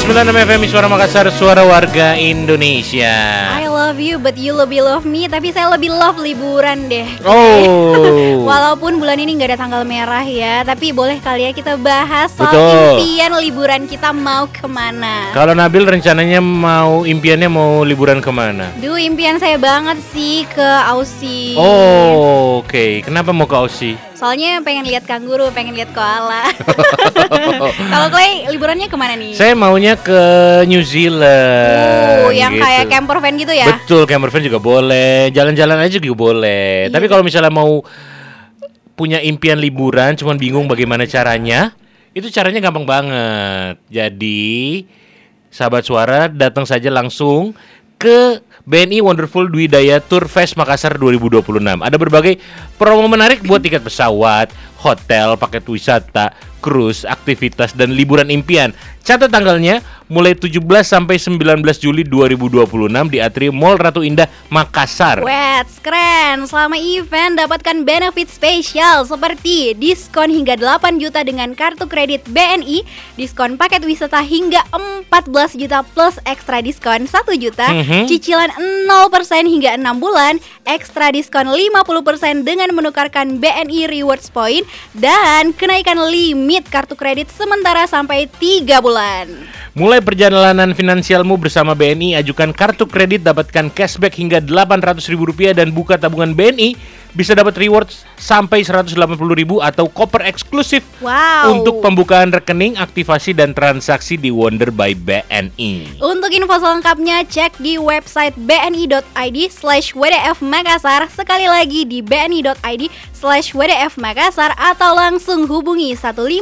106,6 FM Suara Makassar, suara warga Indonesia. I love you but you lebih love me, tapi saya lebih love liburan deh. Oh. Walaupun bulan ini gak ada tanggal merah ya, tapi boleh kali ya kita bahas soal Betul. impian liburan kita mau kemana. Kalau Nabil rencananya impiannya mau liburan kemana? Duh, impian saya banget sih ke Aussie. Oh, oke. Kenapa mau ke Aussie? Soalnya pengen lihat kanguru, pengen lihat koala. Kalau Clay liburannya kemana nih? Saya maunya ke New Zealand. Yang gitu. kayak camper van gitu ya? Betul, camper van juga boleh, jalan-jalan aja juga boleh. Iya. Tapi kalau misalnya mau punya impian liburan, cuman bingung bagaimana caranya, itu caranya gampang banget. Jadi, sahabat suara datang saja langsung ke BNI Wonderful Dwi Daya Tour Fest Makassar 2026. Ada berbagai promo menarik buat tiket pesawat, hotel, paket wisata, cruise, aktivitas, dan liburan impian. Catat tanggalnya mulai 17 sampai 19 Juli 2026 di Atrium Mall Ratu Indah, Makassar. Wets, keren. Selama event dapatkan benefit spesial seperti diskon hingga 8 juta dengan kartu kredit BNI, diskon paket wisata hingga 14 juta plus ekstra diskon 1 juta, cicilan 0% hingga 6 bulan, ekstra diskon 50% dengan menukarkan BNI Rewards Point, dan kenaikan limit kartu kredit sementara sampai 3 bulan. Mulai perjalanan finansialmu bersama BNI, ajukan kartu kredit, dapatkan cashback hingga Rp800.000 dan buka tabungan BNI, bisa dapat rewards sampai Rp180.000 atau koper eksklusif. Wow. Untuk pembukaan rekening, aktivasi dan transaksi di Wonder by BNI. Untuk info selengkapnya cek di website bni.id/WDF Makassar. Sekali lagi di bni.id/WDF Makassar atau langsung hubungi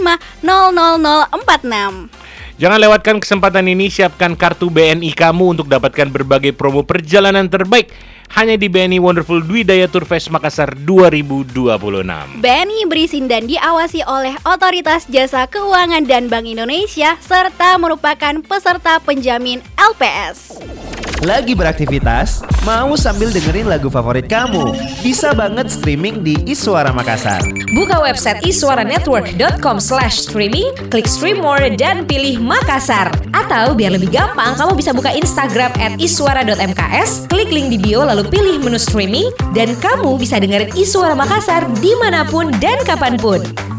1500046. Jangan lewatkan kesempatan ini, siapkan kartu BNI kamu untuk dapatkan berbagai promo perjalanan terbaik hanya di BNI Wonderful Dwi Daya Tour Fest Makassar 2026. BNI berizin dan diawasi oleh Otoritas Jasa Keuangan dan Bank Indonesia serta merupakan peserta penjamin LPS. Lagi beraktivitas? Mau sambil dengerin lagu favorit kamu? Bisa banget streaming di Iswara Makassar. Buka website iswaranetwork.com/streaming, klik stream more dan pilih Makassar. Atau biar lebih gampang, kamu bisa buka Instagram @iswara.mks, klik link di bio lalu pilih menu streaming, dan kamu bisa dengerin Iswara Makassar dimanapun dan kapanpun.